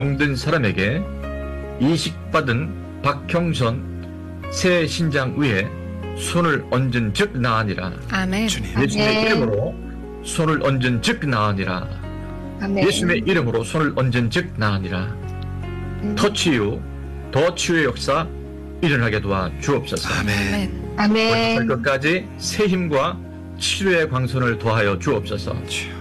병든 사람에게 이식받은 박형선 새 신장 위에 손을 얹은 즉 나으니라. 아멘. 예수님의 이름으로 손을 얹은 즉 나으니라. 예수님의 이름으로 손을 얹은 즉 나으니라. 터치유 더 치유의 역사 일어나게 도와 주옵소서. 아멘. 아멘. 올 것까지 새 힘과 치료의 광선을 더하여 주옵소서.